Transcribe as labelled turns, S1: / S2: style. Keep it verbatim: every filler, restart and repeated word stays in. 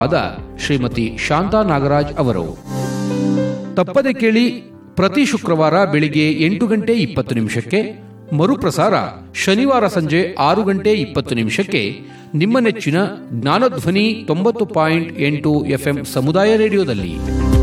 S1: ಆದ ಶ್ರೀಮತಿ ಶಾಂತಾ ನಾಗರಾಜ್ ಅವರು. ತಪ್ಪದೆ ಕೇಳಿ, ಪ್ರತಿ ಶುಕ್ರವಾರ ಬೆಳಿಗ್ಗೆ ಎಂಟು ಗಂಟೆ ಇಪ್ಪತ್ತು ನಿಮಿಷಕ್ಕೆ, ಮರುಪ್ರಸಾರ ಶನಿವಾರ ಸಂಜೆ ಆರು ಗಂಟೆ ಇಪ್ಪತ್ತು ನಿಮಿಷಕ್ಕೆ, ನಿಮ್ಮ ನೆಚ್ಚಿನ ಜ್ಞಾನಧ್ವನಿ ತೊಂಬತ್ತು ಪಾಯಿಂಟ್ ಎಂಟು ಎಫ್ಎಂ ಸಮುದಾಯ ರೇಡಿಯೋದಲ್ಲಿ.